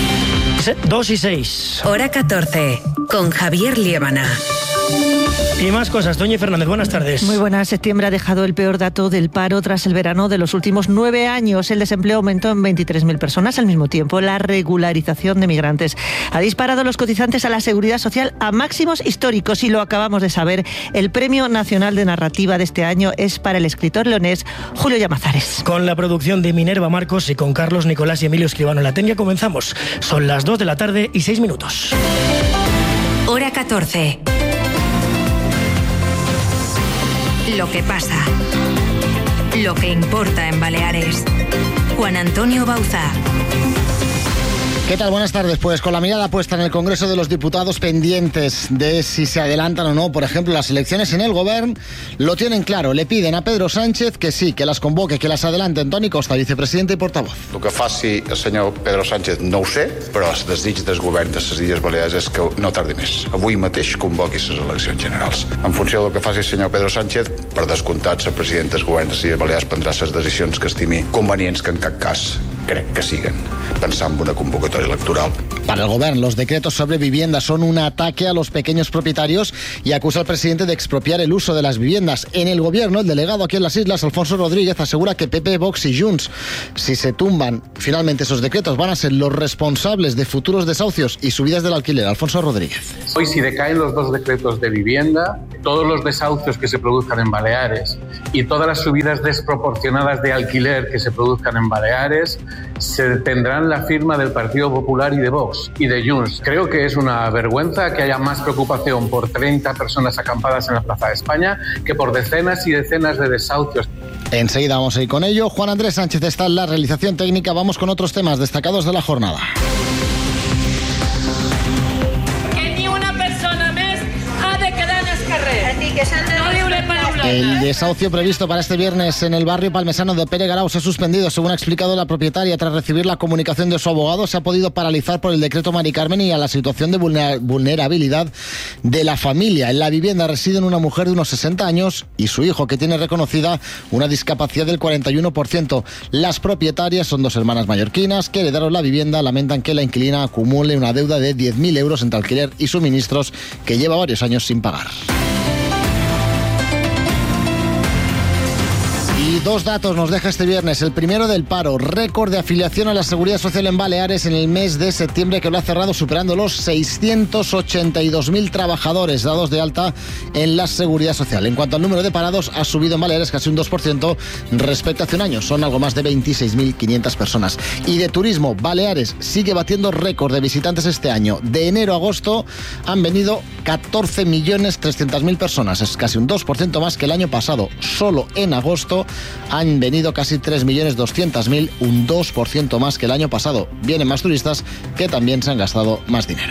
[SPEAKER 11] 2:06.
[SPEAKER 20] Hora 14, con Javier Liébana.
[SPEAKER 11] Y más cosas. Doña Fernández, buenas tardes.
[SPEAKER 21] Muy buenas. Septiembre ha dejado el peor dato del paro tras el verano de los últimos 9 años. El desempleo aumentó en 23.000 personas. Al mismo tiempo, la regularización de migrantes ha disparado a los cotizantes a la Seguridad Social a máximos históricos. Y lo acabamos de saber. El Premio Nacional de Narrativa de este año es para el escritor leonés Julio Llamazares.
[SPEAKER 11] Con la producción de Minerva Marcos y con Carlos Nicolás y Emilio Escribano en la técnica comenzamos. Son las 2 de la tarde y 6 minutos.
[SPEAKER 20] Hora 14. Lo que pasa. Lo que importa en Baleares. Juan Antonio Bauza.
[SPEAKER 22] ¿Qué tal? Buenas tardes. Pues con la mirada puesta en el Congreso de los Diputados, pendientes de si se adelantan o no, por ejemplo, las elecciones en el Govern, lo tienen claro. Le piden a Pedro Sánchez que sí, que las convoque, que las adelante. Toni Costa, vicepresidente i portavoz.
[SPEAKER 23] El que faci el senyor Pedro Sánchez no ho sé, però el desig del govern de les Illes Balears és que no tardi més. Avui mateix convoqui les eleccions generals. En funció del que faci el senyor Pedro Sánchez, per descomptat, el president del govern de les Illes Balears prendrà les decisions que estimi convenients, que en cap cas crec que siguen pensar en una convocatoria electoral.
[SPEAKER 22] Para el Govern, los decretos sobre vivienda son un ataque a los pequeños propietarios y acusa al presidente de expropiar el uso de las viviendas. En el Gobierno, el delegado aquí en las Islas, Alfonso Rodríguez, asegura que PP, Vox y Junts, si se tumban finalmente esos decretos, van a ser los responsables de futuros desahucios y subidas del alquiler. Alfonso Rodríguez.
[SPEAKER 24] Hoy, si decaen los 2 decretos de vivienda, todos los desahucios que se produzcan en Baleares y todas las subidas desproporcionadas de alquiler que se produzcan en Baleares se tendrán la firma del Partido Popular y de Vox y de Junts. Creo que es una vergüenza que haya más preocupación por 30 personas acampadas en la Plaza de España que por decenas y decenas de desahucios.
[SPEAKER 22] Enseguida vamos a ir con ello. Juan Andrés Sánchez está en la realización técnica. Vamos con otros temas destacados de la jornada.
[SPEAKER 25] Que ni una persona més ha de quedar en el carrer.
[SPEAKER 22] El desahucio previsto para este viernes en el barrio palmesano de Pere Garau se ha suspendido, según ha explicado la propietaria. Tras recibir la comunicación de su abogado, se ha podido paralizar por el decreto Mari Carmen y a la situación de vulnerabilidad de la familia. En la vivienda residen una mujer de unos 60 años y su hijo, que tiene reconocida una discapacidad del 41%. Las propietarias son dos hermanas mallorquinas que heredaron la vivienda. Lamentan que la inquilina acumule una deuda de 10.000 euros entre alquiler y suministros que lleva varios años sin pagar. Y dos datos nos deja este viernes. El primero del paro. Récord de afiliación a la Seguridad Social en Baleares en el mes de septiembre, que lo ha cerrado superando los 682.000 trabajadores dados de alta en la Seguridad Social. En cuanto al número de parados, ha subido en Baleares casi un 2% respecto a hace un año. Son algo más de 26.500 personas. Y de turismo, Baleares sigue batiendo récord de visitantes este año. De enero a agosto han venido 14.300.000 personas. Es casi un 2% más que el año pasado. Solo en agosto han venido casi 3.200.000, un 2% más que el año pasado. Vienen más turistas que también se han gastado más dinero.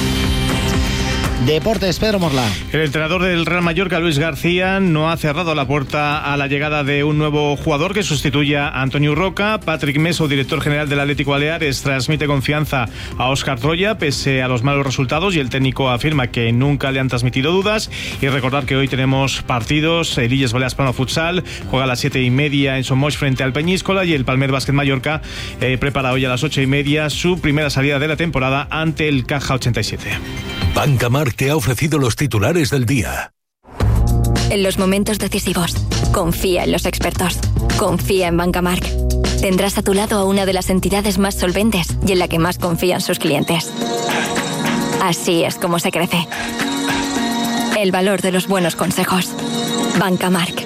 [SPEAKER 22] Deportes, Pedro Morla.
[SPEAKER 1] El entrenador del Real Mallorca, Luis García, no ha cerrado la puerta a la llegada de un nuevo jugador que sustituya a Antonio Roca. Patrick Meso, director general del Atlético Baleares, transmite confianza a Óscar Troya pese a los malos resultados, y el técnico afirma que nunca le han transmitido dudas. Y recordar que hoy tenemos partidos. El Illes Balears Plano Futsal juega a las 7:30 en Somoix frente al Peñíscola, y el Palmer Básquet Mallorca prepara hoy a las 8:30 su primera salida de la temporada ante el Caja 87.
[SPEAKER 8] Banca Marc te ha ofrecido los titulares del día.
[SPEAKER 2] En los momentos decisivos, confía en los expertos. Confía en Banca Marc. Tendrás a tu lado a una de las entidades más solventes y en la que más confían sus clientes. Así es como se crece. El valor de los buenos consejos. Banca Marc.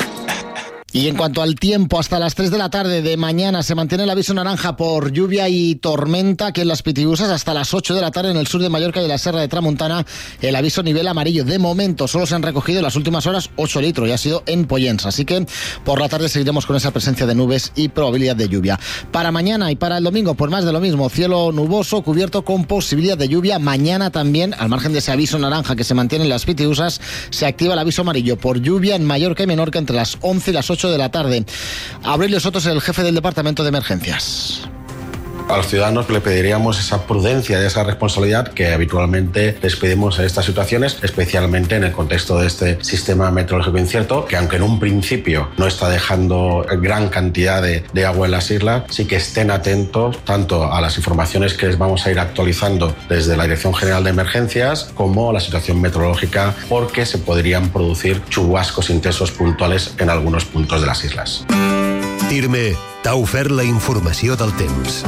[SPEAKER 22] Y en cuanto al tiempo, hasta las 3 de la tarde de mañana se mantiene el aviso naranja por lluvia y tormenta, que en las Pitiusas. Hasta las 8 de la tarde en el sur de Mallorca y la Serra de Tramuntana el aviso nivel amarillo. De momento solo se han recogido en las últimas horas 8 litros y ha sido en Pollens, así que por la tarde seguiremos con esa presencia de nubes y probabilidad de lluvia. Para mañana y para el domingo, pues más de lo mismo. Cielo nuboso, cubierto con posibilidad de lluvia. Mañana también, al margen de ese aviso naranja que se mantiene en las Pitiusas, se activa el aviso amarillo por lluvia en Mallorca y Menorca entre las 11 y las 8 de la tarde. Aurelio Soto es el jefe del Departamento de Emergencias.
[SPEAKER 3] A los ciudadanos le pediríamos esa prudencia y esa responsabilidad que habitualmente les pedimos en estas situaciones, especialmente en el contexto de este sistema meteorológico incierto, que aunque en un principio no está dejando gran cantidad de agua en las islas, sí que estén atentos tanto a las informaciones que les vamos a ir actualizando desde la Dirección General de Emergencias como a la situación meteorológica, porque se podrían producir chubascos intensos puntuales en algunos puntos de las islas.
[SPEAKER 5] TIRME t'ha ofert la informació del temps.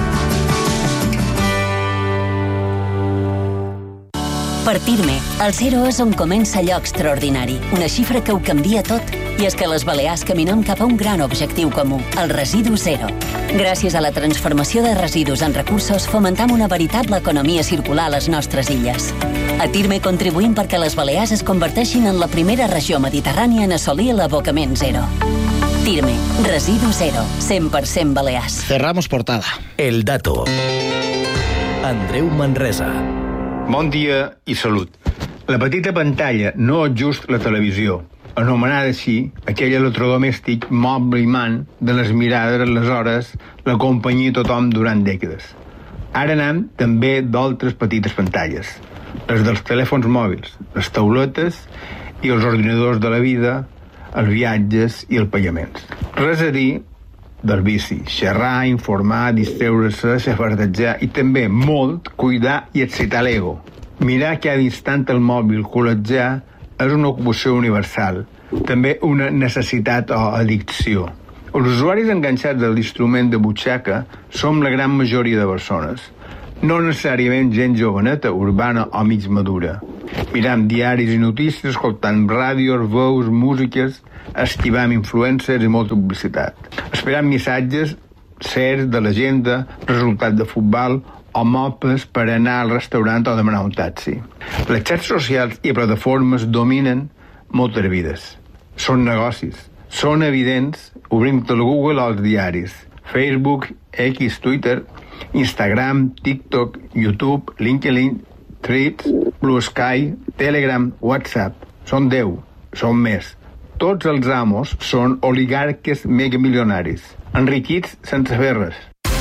[SPEAKER 4] Per TIRME, el 0 és on comença allò extraordinari, una xifra que ho canvia tot. I és que les Balears caminem cap a un gran objectiu comú, el residu zero. Gràcies a la transformació de residus en recursos, fomentem una veritable economia circular a les nostres illes. A TIRME contribuïm perquè les Balears es converteixin en la primera regió mediterrània en assolir l'abocament zero. TIRME, residu zero, 100% Balears.
[SPEAKER 22] Cerramos portada.
[SPEAKER 5] El dato. Andreu Manresa.
[SPEAKER 25] Bon dia i salut. La petita pantalla, no just la televisió, anomenada així, aquell electrodomèstic moble i man de les mirades, les hores, la companyia a tothom durant dècades. Ara anem també d'altres petites pantalles, les dels telèfons mòbils, les tauletes i els ordinadors de la vida, els viatges i els pagaments. Res a dir del vici, xerrar, informar, distreure-se, xafardejar i també molt cuidar i excitar l'ego. Mirar cada instant el mòbil, col·letjar, és una ocupació universal, també una necessitat o addicció. Els usuaris enganxats a l'instrument de butxaca som la gran majoria de persones, no necessàriament gent joveneta, urbana o mig madura. Miram diaris i notícies, escoltant ràdios, veus, músiques, esquivant influencers i molta publicitat. Esperant missatges certs de l'agenda, resultats de futbol o mapes per anar al restaurant o demanar un taxi. Les xarxes socials i plataformes dominen moltes vides. Són negocis. Són evidents obrint el Google o els diaris. Facebook, X, Twitter, Instagram, TikTok, YouTube, LinkedIn, Threads, Blue Sky, Telegram, WhatsApp. Són 10. són més. Tots els amos són oligarques megamilionaris, enriquits sense fer res.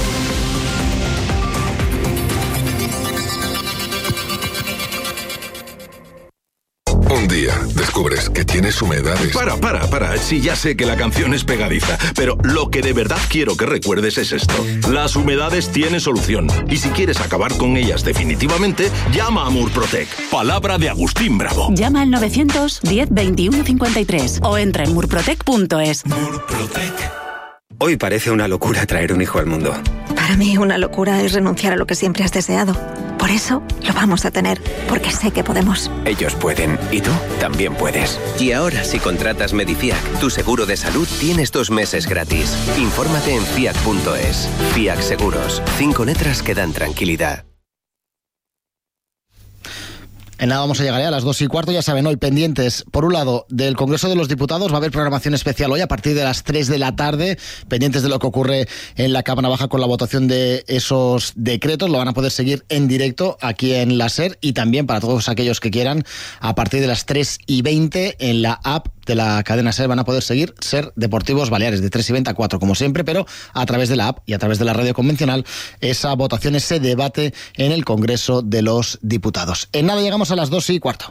[SPEAKER 6] Un día descubres que tienes humedades.
[SPEAKER 7] Para. Sí, ya sé que la canción es pegadiza, pero lo que de verdad quiero que recuerdes es esto. Las humedades tienen solución. Y si quieres acabar con ellas definitivamente, llama a Murprotec. Palabra de Agustín Bravo.
[SPEAKER 9] Llama al 910 21 53 o entra en murprotec.es.
[SPEAKER 7] Murprotec.
[SPEAKER 10] Hoy parece una locura traer un hijo al mundo.
[SPEAKER 18] Para mí una locura es renunciar a lo que siempre has deseado. Por eso lo vamos a tener, porque sé que podemos.
[SPEAKER 10] Ellos pueden, y tú también puedes. Y ahora, si contratas Medifiac, tu seguro de salud, tienes 2 meses gratis. Infórmate en fiac.es. Fiac Seguros. 5 letras que dan tranquilidad.
[SPEAKER 22] En nada vamos a llegar a las 2:15, ya saben, hoy pendientes, por un lado, del Congreso de los Diputados. Va a haber programación especial hoy a partir de las 3 de la tarde, pendientes de lo que ocurre en la Cámara Baja con la votación de esos decretos. Lo van a poder seguir en directo aquí en la SER y también para todos aquellos que quieran, a partir de las 3:20 en la app de la cadena SER van a poder seguir SER Deportivos Baleares de 3:20 a 4, como siempre, pero a través de la app y a través de la radio convencional, esa votación, ese debate en el Congreso de los Diputados. En nada llegamos a las 2:15.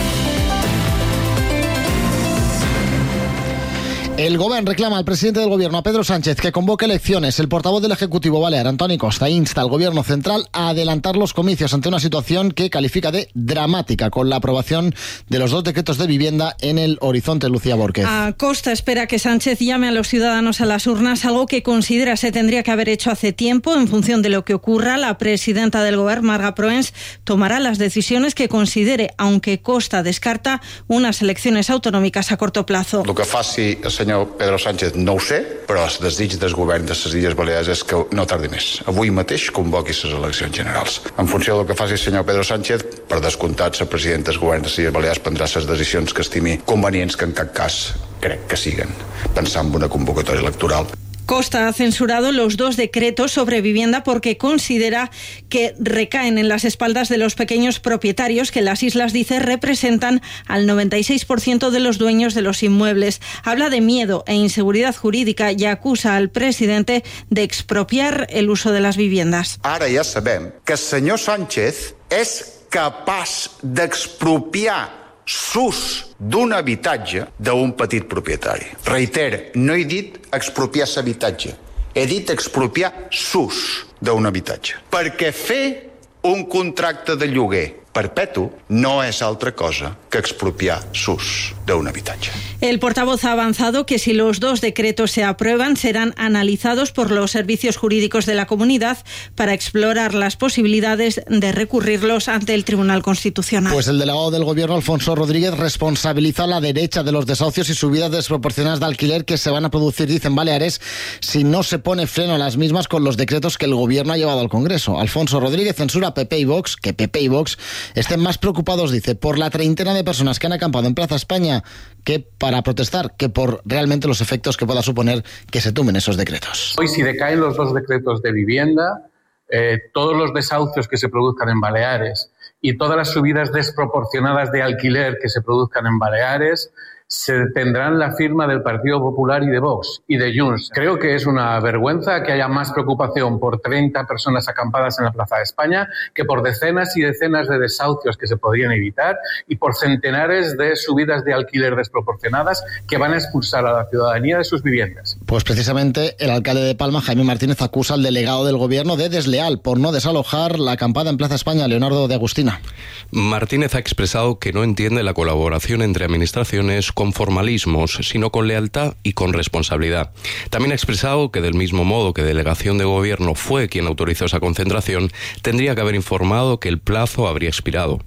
[SPEAKER 22] El Govern reclama al presidente del Gobierno, a Pedro Sánchez, que convoque elecciones. El portavoz del Ejecutivo balear, Antoni Costa, insta al Gobierno central a adelantar los comicios ante una situación que califica de dramática, con la aprobación de los 2 decretos de vivienda en el horizonte. Lucía Borquez.
[SPEAKER 12] Costa espera que Sánchez llame a los ciudadanos a las urnas, algo que considera se tendría que haber hecho hace tiempo. En función de lo que ocurra, la presidenta del Govern, Marga Proens, tomará las decisiones que considere, aunque Costa descarta unas elecciones autonòmiques a corto plazo.
[SPEAKER 23] El que faci el senyor Pedro Sánchez no ho sé, però el desig del govern de les Illes Balears és que no tardi més. Avui mateix convoqui les eleccions generals. En funció del que faci el senyor Pedro Sánchez, per descomptat, el president del govern de les Illes Balears prendrà les decisions que estimi convenients, que en cap cas crec que siguen, pensant en una convocatòria electoral.
[SPEAKER 12] Costa ha censurado los 2 decretos sobre vivienda porque considera que recaen en las espaldas de los pequeños propietarios que las islas, dice, representan al 96% de los dueños de los inmuebles. Habla de miedo e inseguridad jurídica y acusa al presidente de expropiar el uso de las viviendas.
[SPEAKER 23] Ara ja sabem que el senyor Sánchez és capaç d'expropiar s'ús d'un habitatge d'un petit propietari. Reitero, no he dit expropiar l'habitatge, he dit expropiar s'ús d'un habitatge. Perquè fer un contracte de lloguer perpetu no es otra cosa que expropiar sus de un habitatge.
[SPEAKER 12] El portavoz ha avanzado que si los 2 decretos se aprueban, serán analizados por los servicios jurídicos de la comunidad para explorar las posibilidades de recurrirlos ante el Tribunal Constitucional.
[SPEAKER 22] Pues el delegado del Gobierno, Alfonso Rodríguez, responsabiliza a la derecha de los desahucios y subidas desproporcionadas de alquiler que se van a producir, dicen Baleares, si no se pone freno a las mismas con los decretos que el Gobierno ha llevado al Congreso. Alfonso Rodríguez censura a PP y Vox, que PP y Vox estén más preocupados, dice, por la treintena de personas que han acampado en Plaza España que para protestar, que por realmente los efectos que pueda suponer que se tumben esos decretos.
[SPEAKER 24] Hoy, si decaen los 2 decretos de vivienda, todos los desahucios que se produzcan en Baleares y todas las subidas desproporcionadas de alquiler que se produzcan en Baleares se tendrán la firma del Partido Popular y de Vox y de Junts. Creo que es una vergüenza que haya más preocupación por 30 personas acampadas en la Plaza de España que por decenas y decenas de desahucios que se podrían evitar y por centenares de subidas de alquiler desproporcionadas que van a expulsar a la ciudadanía de sus viviendas.
[SPEAKER 22] Pues precisamente el alcalde de Palma, Jaime Martínez, acusa al delegado del Gobierno de desleal por no desalojar la acampada en Plaza España. Leonardo de Agustina.
[SPEAKER 26] Martínez ha expresado que no entiende la colaboración entre administraciones con formalismos, sino con lealtad y con responsabilidad. También ha expresado que del mismo modo que delegación de gobierno fue quien autorizó esa concentración, tendría que haber informado que el plazo habría expirado.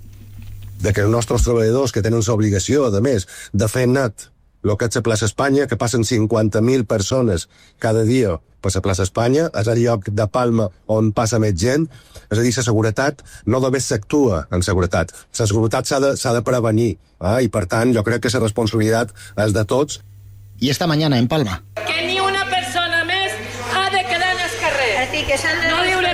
[SPEAKER 27] De que els nostres treballadors que tenen l'obligació, a més, de fer net el que és la plaça Espanya, que passen 50.000 persones cada dia per la plaça Espanya, és el lloc de Palma on passa més gent, és a dir, la seguretat no només s'actua en seguretat, la seguretat s'ha de prevenir, i per tant jo crec que la responsabilitat és de tots.
[SPEAKER 22] I esta mañana en Palma.
[SPEAKER 28] Que ni una persona més ha de quedar en el carrer. No diu-le paraula.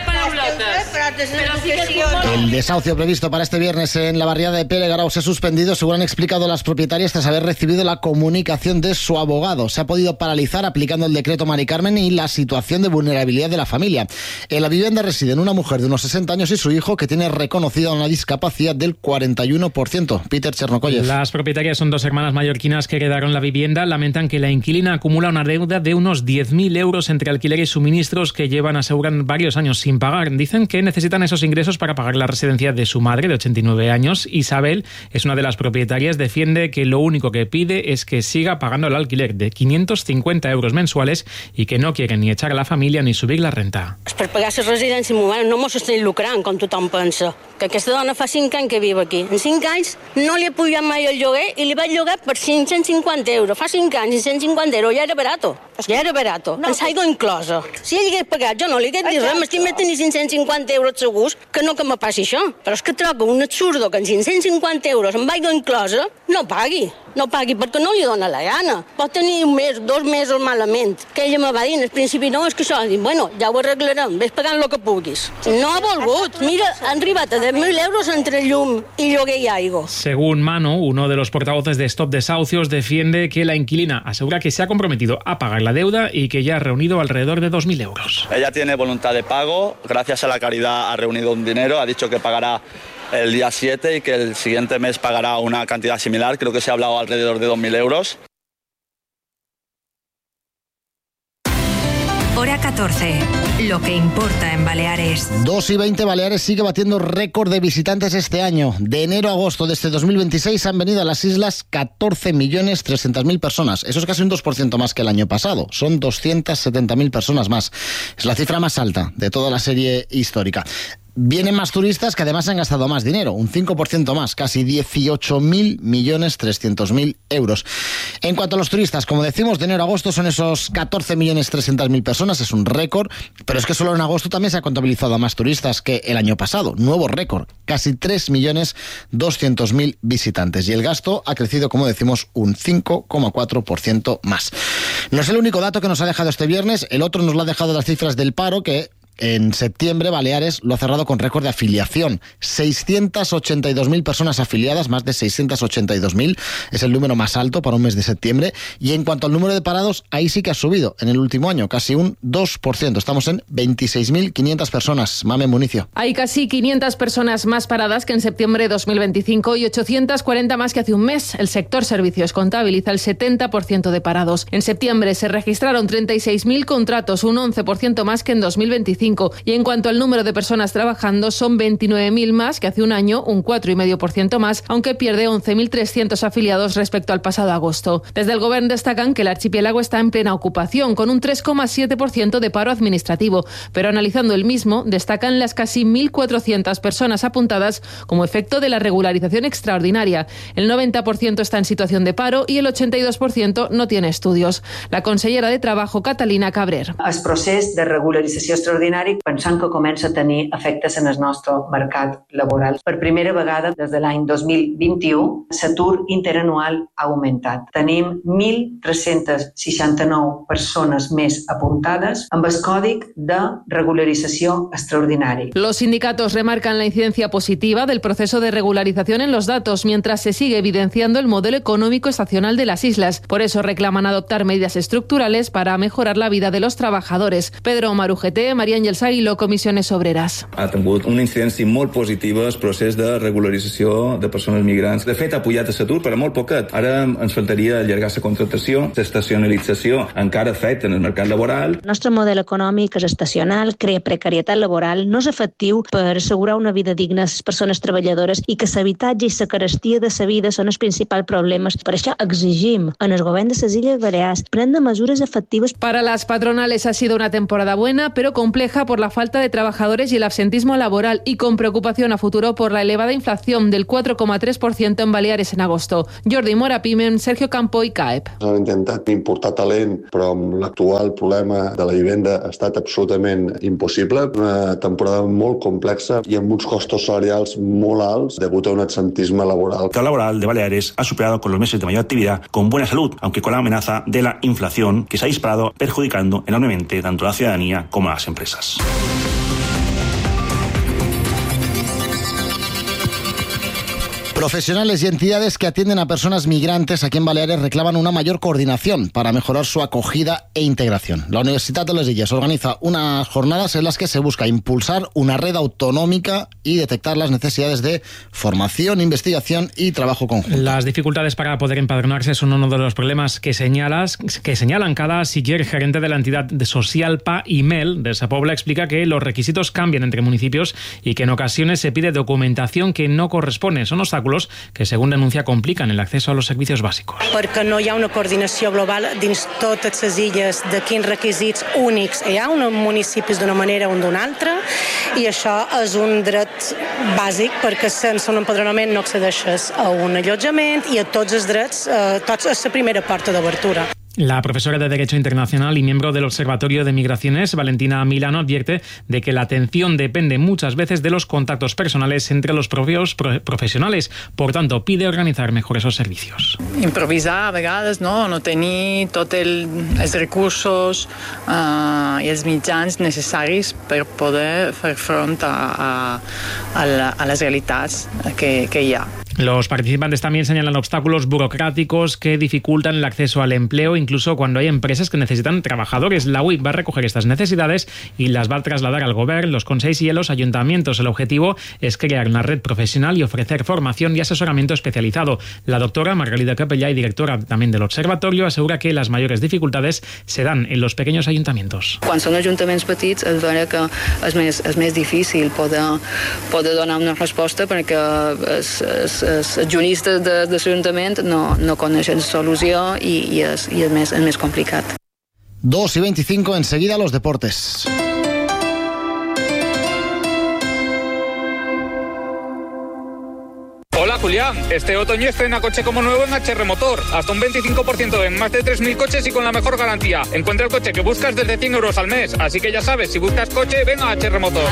[SPEAKER 22] El desahucio previsto para este viernes en la barriada de Pere-Garau se ha suspendido, según han explicado las propietarias, tras haber recibido la comunicación de su abogado. Se ha podido paralizar aplicando el decreto Mari Carmen y la situación de vulnerabilidad de la familia. En la vivienda residen una mujer de unos 60 años y su hijo, que tiene reconocida una discapacidad del 41%. Peter Chernokoyev.
[SPEAKER 13] Las propietarias son dos hermanas mallorquinas que heredaron la vivienda. Lamentan que la inquilina acumula una deuda de unos 10.000 euros entre alquiler y suministros que aseguran varios años sin pagar. Dicen que necesitan esos ingresos para pagar la residencia de su madre, de 89 años. Isabel es una de las propietarias. Defiende que lo único que pide es que siga pagando el alquiler de 550 euros mensuales y que no quieren ni echar a la familia ni subir la renta.
[SPEAKER 14] Per pagar la residència no mos estem lucrant, com tothom pensa. Que aquesta dona fa 5 anys que viu aquí. En 5 anys no li ha pujat mai el lloguer i li vaig llogar per 550 euros. Fa 5 anys, 550 euros, ja era barato. Ja era barato. Ens ha ido inclosa. Si ell hagués pagat, jo no li hagués dit res. M'estic més tenir 550 euros segurs que no que me passi això. Però és que trobo un absurdo que en 550 euros em va ido inclosa, no pagui. No pagui perquè no li dona la gana. Pot tenir un mes, 2 mesos malament. Que ella me va dir, al principi no, és que això, dic, bueno, ja ho arreglarem, ves pagant el que puguis. No ha volgut. Mira, han arribat a 10.000 euros entre llum y lloguer y aigua.
[SPEAKER 13] Según Mano, uno de los portavoces de Stop Desahucios, defiende que la inquilina asegura que se ha comprometido a pagar la deuda y que ya ha reunido alrededor de 2.000 euros.
[SPEAKER 15] Ella tiene voluntad de pago, gracias a la caridad ha reunido un dinero, ha dicho que pagará el día 7 y que el siguiente mes pagará una cantidad similar, creo que se ha hablado alrededor de 2.000 euros.
[SPEAKER 20] Hora 14. Lo que importa en Baleares.
[SPEAKER 22] 2:20, Baleares sigue batiendo récord de visitantes este año. De enero a agosto de este 2026 han venido a las islas 14.300.000 personas. Eso es casi un 2% más que el año pasado. Son 270.000 personas más. Es la cifra más alta de toda la serie histórica. Vienen más turistas que además han gastado más dinero, un 5% más, casi 18.300.000 euros. En cuanto a los turistas, como decimos, de enero a agosto son esos 14.300.000 personas, es un récord, pero es que solo en agosto también se ha contabilizado a más turistas que el año pasado, nuevo récord, casi 3.200.000 visitantes. Y el gasto ha crecido, como decimos, un 5,4% más. No es el único dato que nos ha dejado este viernes, el otro nos lo ha dejado las cifras del paro, que en septiembre Baleares lo ha cerrado con récord de afiliación. 682.000 personas afiliadas, más de 682.000. Es el número más alto para un mes de septiembre. Y en cuanto al número de parados, ahí sí que ha subido en el último año, casi un 2%. Estamos en 26.500 personas. Mame Municio.
[SPEAKER 16] Hay casi 500 personas más paradas que en septiembre de 2025 y 840 más que hace un mes. El sector servicios contabiliza el 70% de parados. En septiembre se registraron 36.000 contratos, un 11% más que en 2025. Y en cuanto al número de personas trabajando, son 29.000 más que hace un año, un 4,5% más, aunque pierde 11.300 afiliados respecto al pasado agosto. Desde el Gobierno destacan que el archipiélago está en plena ocupación, con un 3,7% de paro administrativo, pero analizando el mismo, destacan las casi 1.400 personas apuntadas como efecto de la regularización extraordinaria. El 90% está en situación de paro y el 82% no tiene estudios. La consellera de Trabajo, Catalina Cabrer.
[SPEAKER 17] El procés de regularització extraordinària pensant que comença a tenir efectes en el nostre mercat laboral. Per primera vegada des de l'any 2021 l'atur interanual ha augmentat. Tenim 1.369 persones més apuntades amb el còdic de regularització extraordinari.
[SPEAKER 16] Los sindicatos remarcan la incidencia positiva del proceso de regularización en los datos, mientras se sigue evidenciando el modelo económico estacional de las islas. Por eso reclaman adoptar medidas estructurales para mejorar la vida de los trabajadores. Pedro Omar UGT, María Àngels Aguiló, Comissiones Obreres.
[SPEAKER 19] Ha tingut una incidència molt positiva el procés de regularització de persones migrants. De fet, ha pujat l'atur, però molt poquet. Ara ens faltaria allargar la contractació, l'estacionalització encara afecta en el mercat laboral.
[SPEAKER 21] El nostre model econòmic és estacional, crea precarietat laboral, no és efectiu per assegurar una vida digna a les persones treballadores i que l'habitatge i la carestia de la vida són els principals problemes. Per això exigim en el govern de les Illes Balears prendre mesures efectives.
[SPEAKER 16] Para las patronales ha sido una temporada buena, pero compleja por la falta de trabajadores y el absentismo laboral, y con preocupación a futuro por la elevada inflación del 4,3% en Baleares en agosto. Jordi Mora Pimen, Sergio Campo i CAEP.
[SPEAKER 28] Han intentat importar talent, però amb l'actual problema de la vivenda ha estat absolutament impossible. Una temporada molt complexa i amb uns costos salarials molt alts degut a un absentisme laboral.
[SPEAKER 29] El mercado laboral de Baleares ha superado con los meses de mayor actividad con buena salud, aunque con la amenaza de la inflación que se ha disparado, perjudicando enormemente tanto a la ciudadanía como a las empresas.
[SPEAKER 22] Profesionales y entidades que atienden a personas migrantes aquí en Baleares reclaman una mayor coordinación para mejorar su acogida e integración. La Universitat de les Illes organiza unas jornadas en las que se busca impulsar una red autonómica y detectar las necesidades de formación, investigación y trabajo conjunto.
[SPEAKER 13] Las dificultades para poder empadronarse son uno de los problemas que señalan cada Siller, gerente de la entidad de Socialpa y Mel de Sa Pobla, explica que los requisitos cambian entre municipios y que en ocasiones se pide documentación que no corresponde. Son obstáculos que, según denuncia, complican el acceso a los servicios básicos.
[SPEAKER 1] Perquè no hi ha una coordinació global dins totes les illes de quins requisits únics hi ha, uns municipis d'una manera o d'una altra, i això és un dret bàsic perquè sense un empadronament no accedeixes a un allotjament i a tots els drets, tots és la primera porta d'obertura.
[SPEAKER 13] La profesora de Derecho Internacional y miembro del Observatorio de Migraciones, Valentina Milano, advierte de que la atención depende muchas veces de los contactos personales entre los propios profesionales. Por tanto, pide organizar mejor esos servicios.
[SPEAKER 2] Improvisar a vegades, no tenir tots els recursos i els mitjans necessaris per poder fer front a les realitats que hi ha.
[SPEAKER 13] Los participantes también señalan obstáculos burocráticos que dificultan el acceso al empleo, incluso cuando hay empresas que necesitan trabajadores. La UIP va a recoger estas necesidades y las va a trasladar al Gobierno, los consejos y a los ayuntamientos. El objetivo es crear una red profesional y ofrecer formación y asesoramiento especializado. La doctora Margarida Capellà, y directora también del observatorio, asegura que las mayores dificultades se dan en los pequeños ayuntamientos.
[SPEAKER 2] Quan són ajuntaments petits és vera que és més difícil poder donar una resposta perquè els juristes de l'Ajuntament no coneixen solució i és més complicat.
[SPEAKER 22] 2:25, enseguida los deportes.
[SPEAKER 3] Hola Julián, este otoño estrena coche como nuevo en HR Motor, hasta un 25% en más de 3.000 coches y con la mejor garantía. Encuentra el coche que buscas desde 100 euros al mes, así que ya sabes, si buscas coche, ven a HR Motor.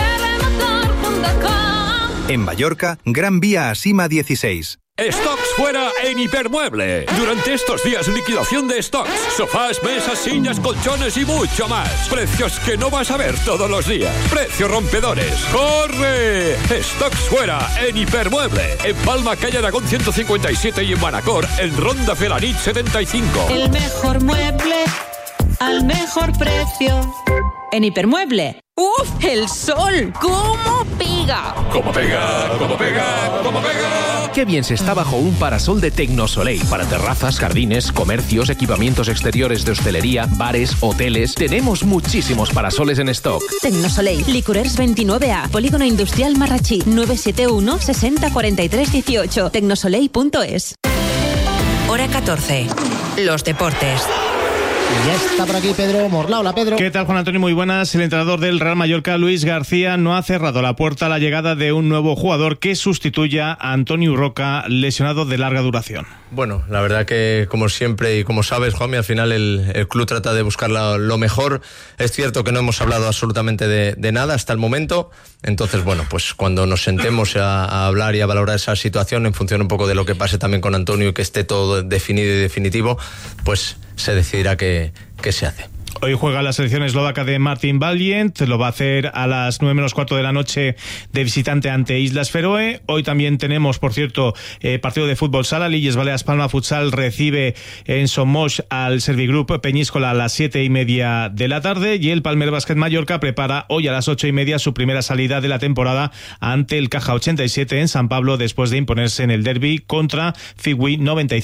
[SPEAKER 4] En Mallorca, Gran Vía a Sima 16.
[SPEAKER 5] Stocks fuera en Hipermueble. Durante estos días, liquidación de stocks. Sofás, mesas, sillas, colchones y mucho más. Precios que no vas a ver todos los días. Precios rompedores. ¡Corre! Stocks fuera en Hipermueble. En Palma, calle Aragón 157 y en Manacor, en Ronda Felanit 75.
[SPEAKER 6] El mejor mueble al mejor precio. En Hipermueble. ¡Uf! ¡El sol! ¿Cómo pega?
[SPEAKER 5] ¿Cómo pega? ¿Cómo pega? ¿Cómo pega?
[SPEAKER 8] Qué bien se está bajo un parasol de Tecnosoleil. Para terrazas, jardines, comercios, equipamientos exteriores de hostelería, bares, hoteles. Tenemos muchísimos parasoles en stock.
[SPEAKER 6] Tecnosoleil, Licorers 29A, Polígono Industrial Marrachí, 971 60 43 18. Tecnosoleil.es.
[SPEAKER 20] Hora 14. Los deportes.
[SPEAKER 22] Ya está por aquí Pedro Morla. Hola, Pedro.
[SPEAKER 11] ¿Qué tal, Juan Antonio? Muy buenas. El entrenador del Real Mallorca, Luis García, no ha cerrado la puerta a la llegada de un nuevo jugador que sustituya a Antonio Roca, lesionado de larga duración.
[SPEAKER 25] Bueno, la verdad que, como siempre y como sabes, Juanmi, al final el club trata de buscar lo mejor. Es cierto que no hemos hablado absolutamente de nada hasta el momento. Entonces, bueno, pues cuando nos sentemos a hablar y a valorar esa situación, en función un poco de lo que pase también con Antonio y que esté todo definido y definitivo, pues se decidirá qué se hace.
[SPEAKER 11] Hoy juega la selección eslovaca de Martin Valiant, lo va a hacer a las 9:15 de la noche de visitante ante Islas Feroe. Hoy también tenemos, por cierto, partido de fútbol sala. Lilles Balears Palma Futsal recibe en Somos al Servigroup Peñíscola a las 7:30 de la tarde, y el Palmer Basket Mallorca prepara hoy a las 8:30 su primera salida de la temporada ante el Caja 87 en San Pablo, después de imponerse en el derbi contra Figui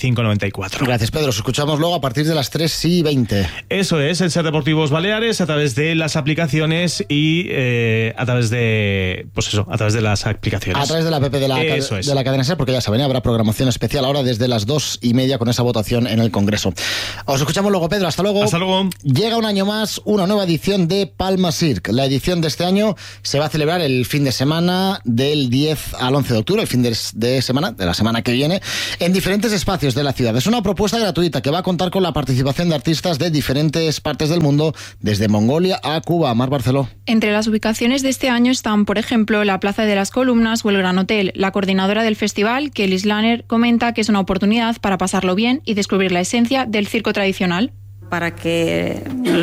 [SPEAKER 11] 95-94.
[SPEAKER 22] Gracias, Pedro. Os escuchamos luego a partir de las 3:20.
[SPEAKER 11] Eso es, el Ser Deportivos Baleares, a través de las aplicaciones y a través de las aplicaciones.
[SPEAKER 22] A través de la app de la cadena SER, porque ya saben, habrá programación especial ahora desde las 2:30 con esa votación en el Congreso. Os escuchamos luego, Pedro. Hasta luego.
[SPEAKER 11] Hasta luego.
[SPEAKER 22] Llega un año más, una nueva edición de Palma Circ. La edición de este año se va a celebrar el fin de semana del 10 al 11 de octubre, el fin de semana, de la semana que viene, en diferentes espacios de la ciudad. Es una propuesta gratuita que va a contar con la participación de artistas de diferentes partes del mundo, desde Mongolia a Cuba. Mar Barceló.
[SPEAKER 30] Entre las ubicaciones de este año están, por ejemplo, la Plaza de las Columnas o el Gran Hotel. La coordinadora del festival, Kelly Slaner, comenta que es una oportunidad para pasarlo bien y descubrir la esencia del circo tradicional.
[SPEAKER 31] Para que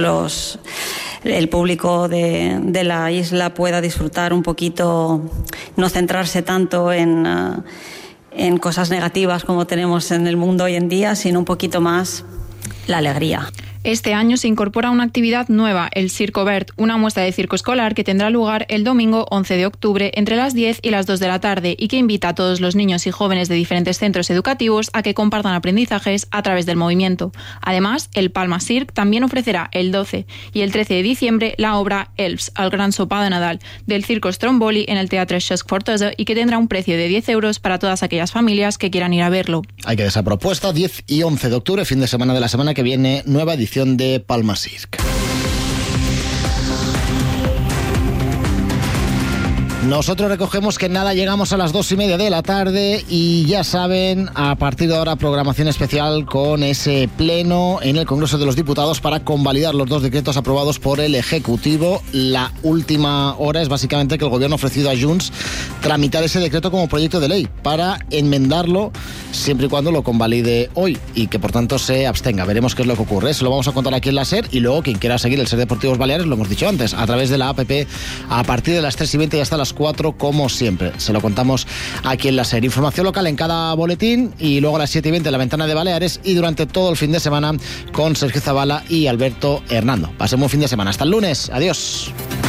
[SPEAKER 31] el público de la isla pueda disfrutar un poquito, no centrarse tanto en en cosas negativas como tenemos en el mundo hoy en día, sino un poquito más la alegría.
[SPEAKER 30] Este año se incorpora una actividad nueva, el Circo Verd, una muestra de circo escolar que tendrá lugar el domingo 11 de octubre entre las 10 y las 2 de la tarde y que invita a todos los niños y jóvenes de diferentes centros educativos a que compartan aprendizajes a través del movimiento. Además, el Palma Circ también ofrecerá el 12 y el 13 de diciembre la obra Elves, el Gran Sopar de Nadal, del Circo Stromboli en el Teatre Cesc Fortesa y que tendrá un precio de 10 euros para todas aquellas familias que quieran ir a verlo.
[SPEAKER 22] Hay que esa propuesta, 10 y 11 de octubre, fin de semana de la semana que viene, nueva edición de Palma Circ. Nosotros recogemos que nada, llegamos a las 2:30 de la tarde y ya saben, a partir de ahora programación especial con ese pleno en el Congreso de los Diputados para convalidar los 2 decretos aprobados por el Ejecutivo. La última hora es básicamente que el Gobierno ha ofrecido a Junts tramitar ese decreto como proyecto de ley para enmendarlo siempre y cuando lo convalide hoy y que por tanto se abstenga. Veremos qué es lo que ocurre. Se lo vamos a contar aquí en la SER y luego quien quiera seguir el SER Deportivos Baleares, lo hemos dicho antes, a través de la APP a partir de las 3:20 y hasta las 4 como siempre. Se lo contamos aquí en la SER. Información local en cada boletín y luego a las 7:20 en la ventana de Baleares y durante todo el fin de semana con Sergio Zavala y Alberto Hernando. Pasemos un fin de semana. Hasta el lunes. Adiós.